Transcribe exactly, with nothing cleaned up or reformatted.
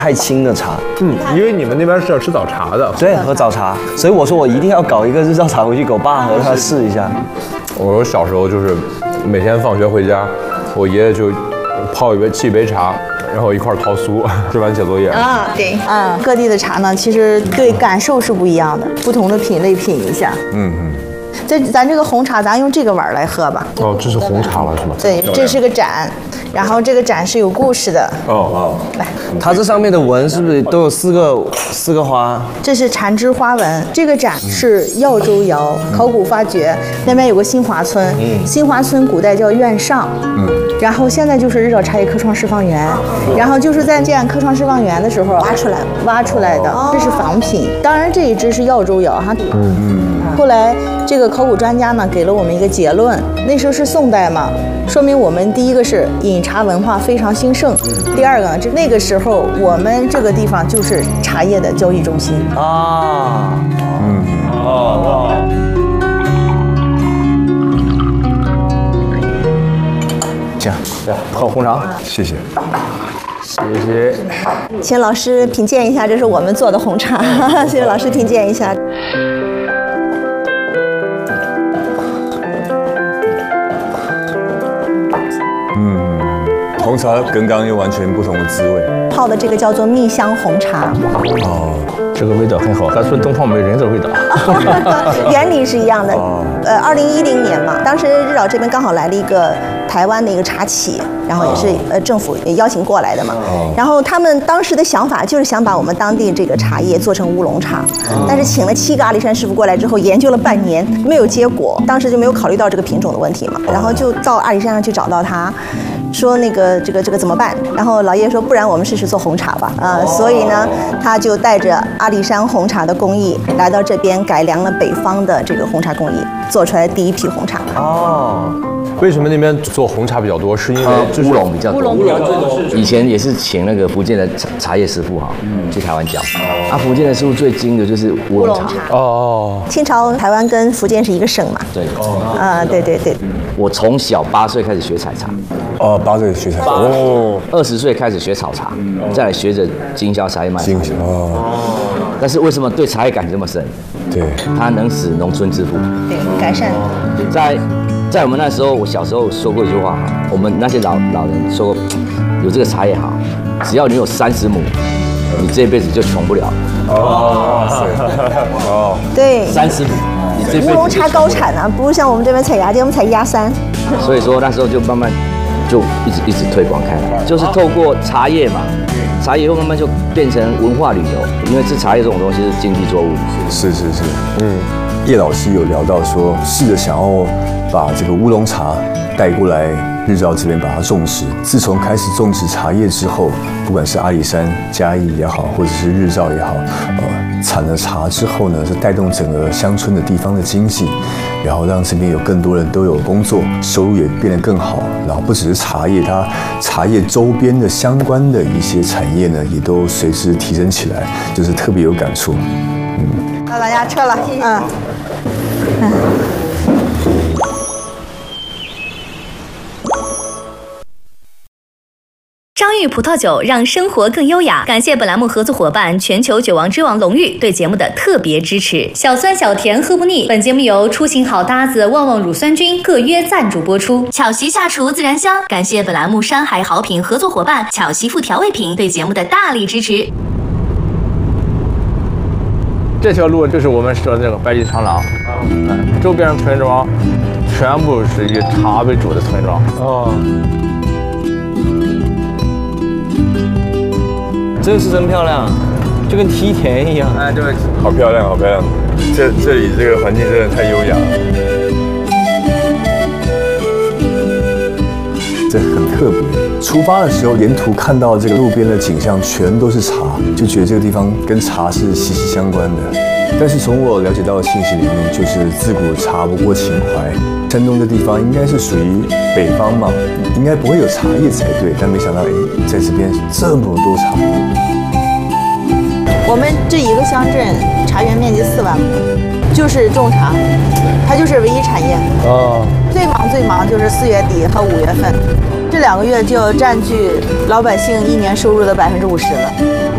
太清的茶。 嗯，因为你们那边是要吃早茶的， 对，喝早茶，所以我说我一定要搞一个日照茶回去给我爸喝，让他试一下。 我小时候就是每天放学回家，我爷爷就泡一杯沏一杯茶，然后一块桃酥，吃完写作业。 啊，对，嗯，各地的茶呢，其实对感受是不一样的，不同的品类品一下。 嗯嗯。 这咱这个红茶，咱用这个碗来喝吧。 哦，这是红茶了是吗？ 对，这是个盏，然后这个盏是有故事的。 哦哦， 来， 它这上面的纹是不是都有四个四个花？ 这是缠枝花纹。这个盏是耀州窑考古发掘，那边有个新华村，新华村古代叫院上，嗯，然后现在就是日照茶叶科创释放园，然后就是在建科创释放园的时候挖出来挖出来的，这是仿品。当然这一支是耀州窑哈，嗯嗯。后来这个考古专家呢给了我们一个结论，那时候是宋代嘛，说明我们第一个是饮茶文化非常兴盛，第二个呢，这那个时候我们这个地方就是茶叶的交易中心啊， 嗯哦。 行， 喝红茶， 谢谢。 谢谢。 请老师品鉴一下，这是我们做的红茶，谢谢老师品鉴一下。 红茶跟刚刚又完全不同的滋味。 泡的这个叫做蜜香红茶。 哦，这个味道很好，还是东方美人的味道。 原理是一样的。呃，二零一零年嘛，当时日照这边刚好来了一个台湾的一个茶企，然后也是呃政府也邀请过来的嘛。然后他们当时的想法就是想把我们当地这个茶叶做成乌龙茶，但是请了七个阿里山师傅过来之后，研究了半年没有结果，当时就没有考虑到这个品种的问题嘛，然后就到阿里山上去找到他。说那个这个这个怎么办？然后老爷说，不然我们试试做红茶吧。啊、呃，所以呢，他就带着阿里山红茶的工艺来到这边，改良了北方的这个红茶工艺，做出来第一批红茶。 哦，为什么那边做红茶比较多？是因为就是乌龙比较多。 乌龙比较多。 以前也是请那个福建的茶茶叶师傅哈，去台湾教。啊，福建的师傅最精的就是乌龙茶。 哦。 清朝台湾跟福建是一个省嘛？ 对。 啊、呃，对对对。 我从小八岁开始学采茶。 哦，八岁学茶哦， 二十岁开始学炒茶，再来学着经销茶叶卖茶。 经销哦。 但是为什么对茶叶感情这么深？ 对， 它能使农村致富。 对，改善。 在在我们那时候，我小时候说过一句话，我们那些老老人说过，有这个茶叶好，只要你有三十亩，你这辈子就穷不了。 哦，哦， 对， 三十亩，你这辈子乌龙茶高产啊，不是像我们这边采芽尖，我们采压三。 所以说那时候就慢慢。就一直一直推广开来，就是透过茶叶嘛，茶叶后慢慢就变成文化旅游，因为这茶叶这种东西是经济作物。 是是是，嗯，叶老师有聊到说，试着想要把这个乌龙茶带过来日照这边把它种植。自从开始种植茶叶之后，不管是阿里山、嘉义也好，或者是日照也好，呃，产了茶之后呢，是带动整个乡村的地方的经济，然后让这边有更多人都有工作，收入也变得更好。然后不只是茶叶，它茶叶周边的相关的一些产业呢，也都随之提升起来，就是特别有感触。嗯， 到大家撤了，嗯。嗯张裕葡萄酒让生活更优雅。感谢本栏目合作伙伴全球酒王之王龙裕对节目的特别支持。小酸小甜喝不腻。本节目由出行好搭子旺旺乳酸菌特约赞助播出。巧媳下厨自然香。感谢本栏目山海好品合作伙伴巧媳妇调味品对节目的大力支持。 这条路就是我们说的那个百里长廊，嗯，周边村庄全部是以茶为主的村庄。哦。 这是真漂亮，就跟梯田一样。 哎，对， 好漂亮，好漂亮。这这里这个环境真的太优雅了，这很特别。出发的时候，沿途看到这个路边的景象全都是茶，就觉得这个地方跟茶是息息相关的。但是从我了解到的信息里面，就是自古茶不过情怀。山东这地方应该是属于北方嘛，应该不会有茶叶才对，但没想到，哎，在这边这么多茶。 我们这一个乡镇茶园面积四万亩，就是种茶，它就是唯一产业。哦。最忙最忙就是四月底和五月份，这两个月就要占据老百姓一年收入的百分之五十了。